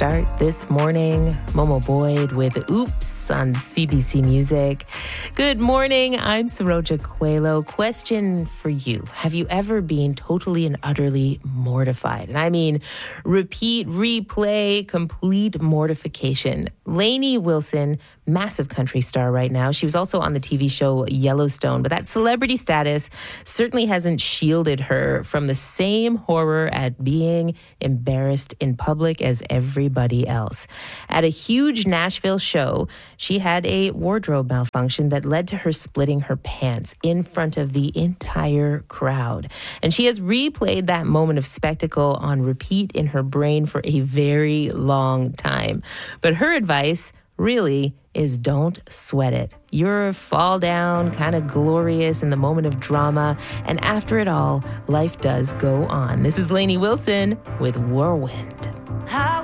start this morning. Momo Boyd with Oops on CBC Music. Good morning. I'm Saroja Coelho. Question for you. Have you ever been totally and utterly mortified? And I mean repeat, replay, complete mortification. Lainey Wilson, massive country star right now. She was also on the TV show Yellowstone, but that celebrity status certainly hasn't shielded her from the same horror at being embarrassed in public as everybody else. At a huge Nashville show, she had a wardrobe malfunction that led to her splitting her pants in front of the entire crowd. And she has replayed that moment of spectacle on repeat in her brain for a very long time. But her advice really is don't sweat it. You're fall down, kind of glorious in the moment of drama. And after it all, life does go on. This is Lainey Wilson with Whirlwind.